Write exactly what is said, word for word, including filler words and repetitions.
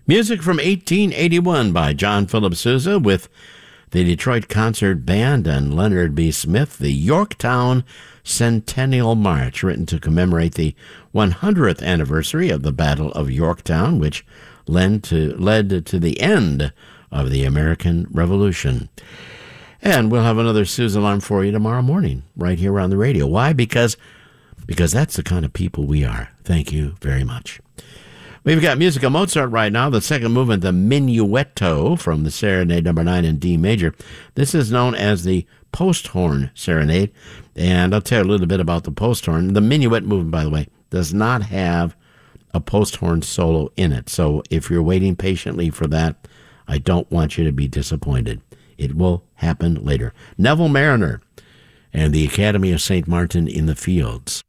Music from eighteen eighty-one by John Philip Sousa with the Detroit Concert Band and Leonard B. Smith, the Yorktown Centennial March, written to commemorate the one hundredth anniversary of the Battle of Yorktown, which led to, led to the end of the American Revolution. And we'll have another Sousa alarm for you tomorrow morning, right here on the radio. Why? Because, because that's the kind of people we are. Thank you very much. We've got music of Mozart right now, the second movement, the Minuetto from the Serenade number nine in D major. This is known as the Posthorn Serenade, and I'll tell you a little bit about the Posthorn. The Minuet movement, by the way, does not have a Posthorn solo in it, so if you're waiting patiently for that, I don't want you to be disappointed. It will happen later. Neville Mariner and the Academy of Saint Martin in the Fields.